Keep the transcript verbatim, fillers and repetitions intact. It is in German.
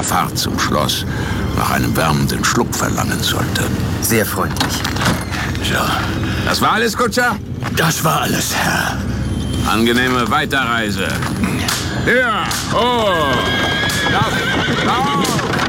unserer Fahrt zum Schloss nach einem wärmenden Schluck verlangen sollte. Sehr freundlich. So, das war alles, Kutscher? Das war alles, Herr. Angenehme Weiterreise. Ja, oh! Lauf, lauf!